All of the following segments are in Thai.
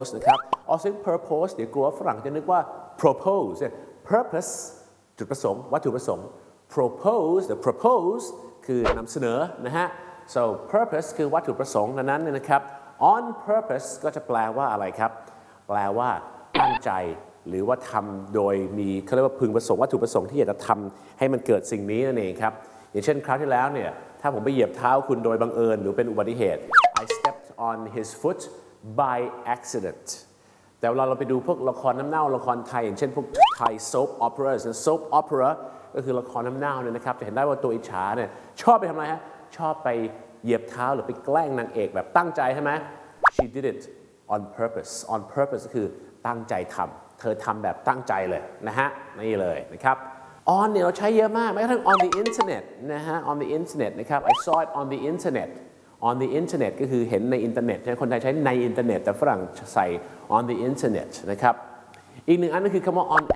นะครับซึ่ง purpose เดี๋ยวกลัวฝรั่งจะนึกว่า propose purpose จุดประสงค์วัตถุประสงค์ propose คือนำเสนอนะฮะ so purpose คือวัตถุประสงค์นั้นนะครับ on purpose ก็จะแปลว่าอะไรครับแปลว่าตั้งใจหรือว่าทำโดยมีเขาเรียกว่าพึงประสงค์วัตถุประสงค์ที่อยากจะทำให้มันเกิดสิ่งนี้นั่นเองครับอย่างเช่นคราวที่แล้วเนี่ยถ้าผมไปเหยียบเท้าคุณโดยบังเอิญหรือเป็นอุบัติเหตุ I stepped on his foot by accident แต่เวลาเราไปดูพวกละครน้ำเน่าละครไทยอย่างเช่นพวกไทย soap opera soap opera ก็คือละครน้ำเน่าเนี่ยนะครับจะเห็นได้ว่าตัวอิจฉาเนี่ยชอบไปทำอะไรฮะชอบไปเหยียบเท้าหรือไปแกล้งนางเอกแบบตั้งใจใช่ไหม she did it on purpose ก็คือตั้งใจทำเธอทำแบบตั้งใจเลยนะฮะนี่เลยนะครับ on เนี่ยเราใช้เยอะมากแม้กระทั่ง on the internet นะฮะ on the internet นะครับ I saw it on the internet on the internet ก็คือเห็นในอินเทอร์เน็ตคนไทยใช้ในอินเทอร์เน็ตแต่ฝรั่งใส่ on the internet นะครับอีกหนึ่งอันก็คือคำว่า on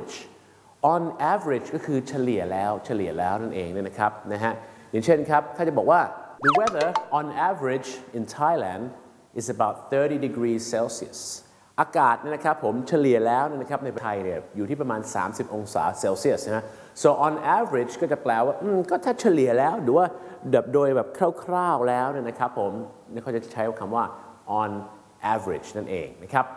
average ก็คือเฉลี่ยแล้วนั่นเองนะครับนะฮะอย่างเช่นครับถ้าจะบอกว่า the weather on average in Thailand is about 30 degrees Celsius อากาศเนี่ยนะครับผมเฉลี่ยแล้วนะครับในไทยเนี่ยอยู่ที่ประมาณ30 องศาเซลเซียสนะฮะ so on average ก็จะแปลว่าก็ถ้าเฉลี่ยแล้วหรือว่าโดยแบบคร่าวๆแล้วเนี่ยนะครับผมเขาจะใช้คำว่า on average นั่นเองนะครับ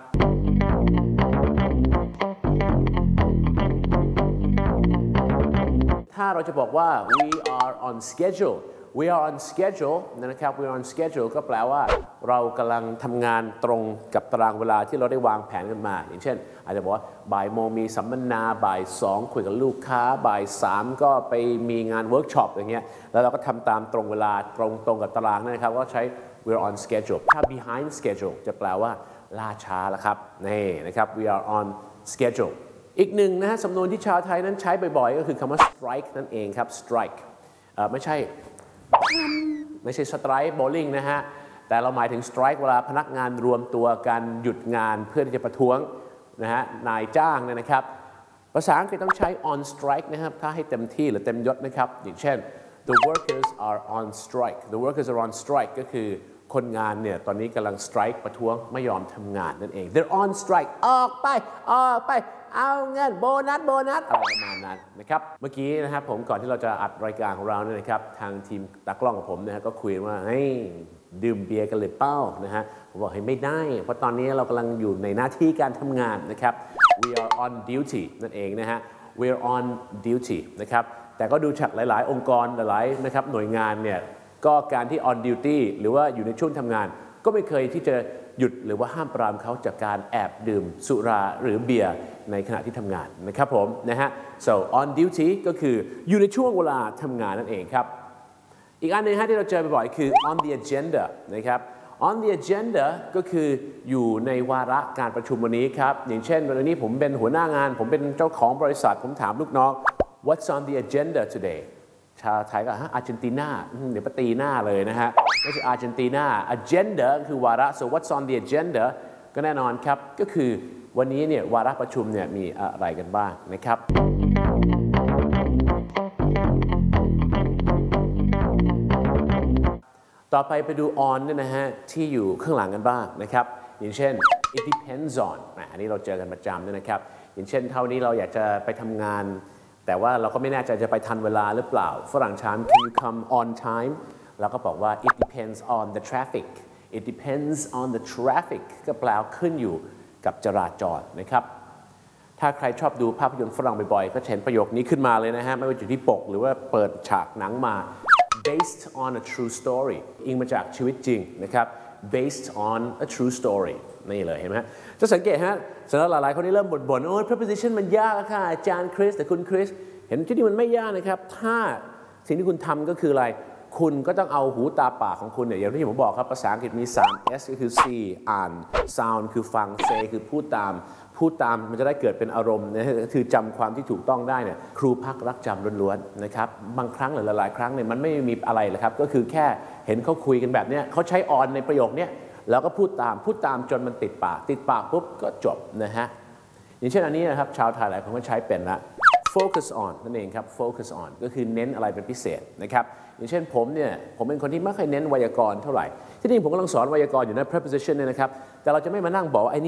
ถ้าเราจะบอกว่า we are on schedule นะครับ we are on schedule ก็แปลว่าเรากำลังทำงานตรงกับตารางเวลาที่เราได้วางแผนกันมาอย่างเช่นอาจจะบอกว่าบ่ายโมงมีสัมมนาบ่าย2คุยกับลูกค้าบ่าย3ก็ไปมีงานเวิร์กช็อปอย่างเงี้ยแล้วเราก็ทำตามตรงเวลาตรงกับตารางนะครับก็ใช้ we're on schedule ถ้า behind schedule จะแปลว่าล่าช้าแล้วครับนี่นะครับ we are on schedule อีกหนึ่งนะฮะสำนวนที่ชาวไทยนั้นใช้บ่อยๆก็คือคำว่า strike นั่นเองครับ strike ไม่ใช่ strike bowling นะฮะแต่เราหมายถึง strike เวลาพนักงานรวมตัวกันหยุดงานเพื่อที่จะประท้วงนะฮะนายจ้างเนี่ยนะครับภาษาอังกฤษต้องใช้ on strike นะครับถ้าให้เต็มที่หรือเต็มยศนะครับอย่างเช่น the workers are on strike ก็คือคนงานเนี่ยตอนนี้กำลัง strike ประท้วงไม่ยอมทำงานนั่นเอง they're on strike ออกไปเอาเงินโบนัสอะไรประมาณนั้นนะครับเมื่อกี้นะครับผมก่อนที่เราจะอัดรายการของเราเนี่ยนะครับทางทีมตากล้องของผมนะฮะก็คุยว่าเฮ้ยดื่มเบียร์กันเลยเป้านะฮะผมบอกให้ไม่ได้เพราะตอนนี้เรากำลังอยู่ในหน้าที่การทำงานนะครับ we are on duty นั่นเองนะฮะ we are on duty นะครับแต่ก็ดูจากหลายๆองค์กรหลายๆนะครับหน่วยงานเนี่ยก็การที่ on duty หรือว่าอยู่ในช่วงทำงานก็ไม่เคยที่จะหยุดหรือว่าห้ามปรามเขาจากการแอบดื่มสุราหรือเบียร์ในขณะที่ทำงานนะครับผมนะฮะ so on duty ก็คืออยู่ในช่วงเวลาทำงานนั่นเองครับอีกอันนึงที่เราเจอบ่อยๆคือ on the agenda นะครับ on the agenda ก็คืออยู่ในวาระการประชุมวันนี้ครับอย่างเช่นวันนี้ผมเป็นหัวหน้างานผมเป็นเจ้าของบริษัทผมถามลูกน้อง what's on the agenda today ชาวไทยก็อาร์เจนตินาเดี๋ยวไปตีหน้าเลยนะฮะไม่ใช่อาร์เจนตินา agenda คือวาระ so what's on the agenda ก็แน่นอนครับก็คือวันนี้เนี่ยวาระประชุมเนี่ยมีอะไรกันบ้างนะครับต่อไปดู on เนี่ยนะฮะที่อยู่ข้างหลังกันบ้างนะครับอย่างเช่น it depends on อันนี้เราเจอกันประจำนะครับอย่างเช่นเท่านี้เราอยากจะไปทำงานแต่ว่าเราก็ไม่แน่ใจจะไปทันเวลาหรือเปล่าฝรั่งถาม can you come on time เราก็บอกว่า it depends on the traffic ก็แปลขึ้นอยู่กับจราจรนะครับถ้าใครชอบดูภาพยนตร์ฝรั่งบ่อยๆก็เห็นประโยคนี้ขึ้นมาเลยนะฮะไม่ว่าอยู่ที่ปกหรือว่าเปิดฉากหนังมา based on a true story อิงมาจากชีวิตจริงนะครับ based on a true story นี่เลยเห็นไหมจะสังเกตฮะสำหรับหลายๆคนที่เริ่มบ่นโอ้ย preposition มันยากค่ะอาจารย์คริสแต่คุณคริสเห็นที่นี่มันไม่ยากนะครับถ้าสิ่งที่คุณทำก็คืออะไรคุณก็ต้องเอาหูตาปากของคุณเนี่ยอย่างที่ผมบอกครับภาษาอังกฤษมี3 S ก็คือ see อ่าน sound คือฟัง say คือพูดตามมันจะได้เกิดเป็นอารมณ์นะคือจำความที่ถูกต้องได้เนี่ยครูพักรักจำล้วนๆนะครับบางครั้งหรือหลายๆครั้งเนี่ยมันไม่มีอะไรเลยครับก็คือแค่เห็นเขาคุยกันแบบนี้เขาใช้ on ในประโยคนี้แล้วก็พูดตามจนมันติดปากปุ๊บก็จบนะฮะอย่างเช่นอันนี้นะครับชาวไทยหลายคนก็ใช้เป็นละ focus on นั่นเองครับ focus on ก็คือเน้นอะไรเป็นพิเศษนะครับอย่างเช่นผมเป็นคนที่ไม่ค่อยเน้นไวยากรณ์เท่าไหร่ที่จริงผมกำลังสอนไวยากรณ์อยู่ใน preposition เนี่ยนะครับแต่เราจะไม่มานั่งบอกว่าไอ้นี่